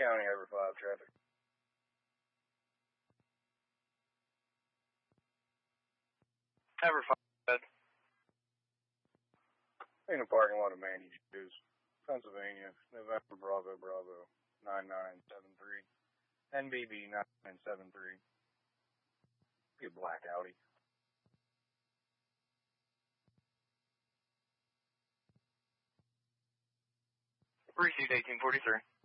County, over 5 traffic. Over 5. In the parking lot of Manny Joe's, Pennsylvania, November Bravo 9973, NBB 9973. Be a black Audi. Received 1843.